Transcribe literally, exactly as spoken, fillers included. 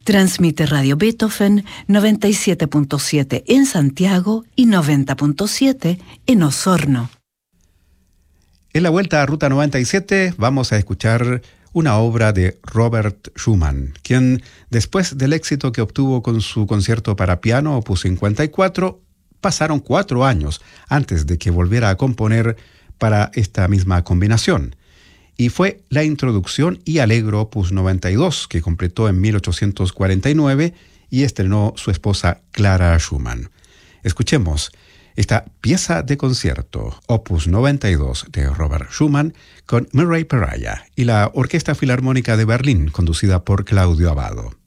Transmite Radio Beethoven noventa y siete punto siete en Santiago y noventa punto siete en Osorno. En la vuelta a Ruta noventa y siete vamos a escuchar una obra de Robert Schumann, quien, después del éxito que obtuvo con su concierto para piano Opus cincuenta y cuatro, pasaron cuatro años antes de que volviera a componer para esta misma combinación. Y fue la introducción y Allegro Opus noventa y dos que completó en mil ochocientos cuarenta y nueve y estrenó su esposa Clara Schumann. Escuchemos esta pieza de concierto Opus noventa y dos de Robert Schumann con Murray Peraya y la Orquesta Filarmónica de Berlín, conducida por Claudio Abbado.